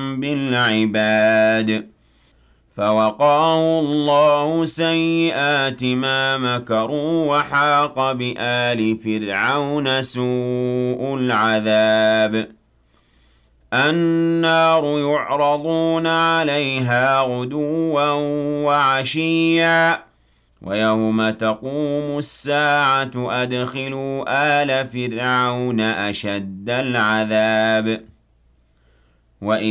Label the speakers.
Speaker 1: بالعباد فوقاه الله سيئات ما مكروا وحاق بآل فرعون سوء العذاب النار يعرضون عليها غدوا وعشيا ويوم تقوم الساعة أدخلوا آل فرعون أشد العذاب